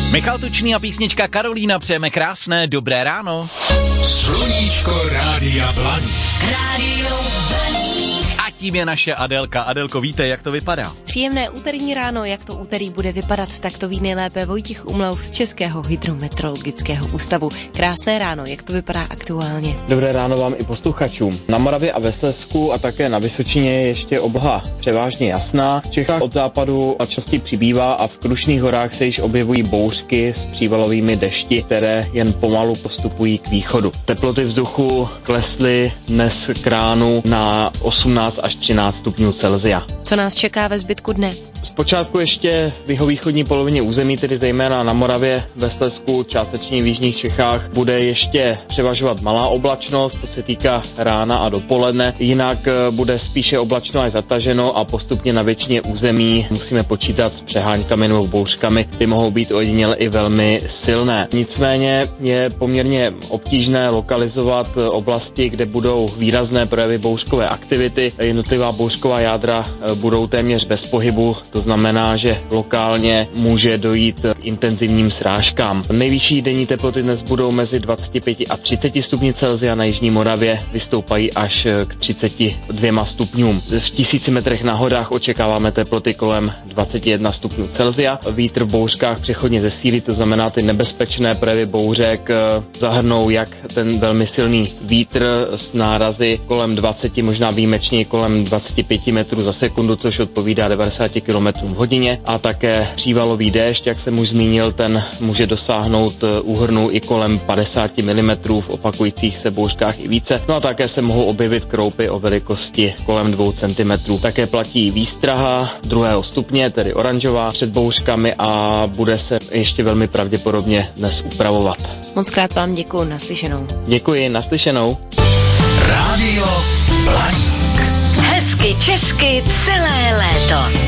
Michal Tučný a písnička Karolína, přejeme krásné dobré ráno. Sluníčko Rádia Blaník. Rádio Blaník. A tím je naše Adelka. Adelko, víte, jak to vypadá? Příjemné úterní ráno, jak to úterý bude vypadat, tak to ví nejlépe Vojtěch Umlauf z Českého hydrometeorologického ústavu. Krásné ráno, jak to vypadá aktuálně? Dobré ráno vám i posluchačům. Na Moravě a ve Slezsku a také na Vysočině je ještě obloha převážně jasná. V Čechách od západu častěji přibývá a v Krušných horách se již objevují bouřky s přívalovými dešti, které jen pomalu postupují k východu. Teploty vzduchu klesly dnes k ránu na 18 až 13 stupňů Celsia. Co nás čeká ve zbytku dne? Zpočátku ještě v jihovýchodní polovině území, tedy zejména na Moravě, ve Slezsku, částečně v jižních Čechách, bude ještě převažovat malá oblačnost, to se týká rána a dopoledne. Jinak bude spíše oblačno až zataženo a postupně na většině území musíme počítat s přeháňkami nebo bouřkami, ty mohou být ojediněle i velmi silné. Nicméně je poměrně obtížné lokalizovat oblasti, kde budou výrazné projevy bouřkové aktivity. Jednotlivá bouřková jádra budou téměř bez pohybu, to znamená, že lokálně může dojít k intenzivním srážkám. Nejvyšší denní teploty dnes budou mezi 25 a 30 stupni Celsia, na jižní Moravě vystoupají až k 32 stupňům. V 1000 metrech na horách očekáváme teploty kolem 21 stupňů Celsia. Vítr v bouřkách přechodně zesílí, to znamená, ty nebezpečné projevy bouřek zahrnou jak ten velmi silný vítr s nárazy kolem 20, možná výjimečně kolem 25 metrů za sekundu, což odpovídá 90 km v hodině, a také přívalový déšť, jak jsem už zmínil, ten může dosáhnout úhrnu i kolem 50 mm v opakujících se bouřkách i více. No a také se mohou objevit kroupy o velikosti kolem 2 cm. Také platí výstraha 2. stupně, tedy oranžová, před bouřkami a bude se ještě velmi pravděpodobně dnes upravovat. Moc krát vám děkuju, naslyšenou. Děkuji, naslyšenou. Rádio Blaník. Hezky česky celé léto.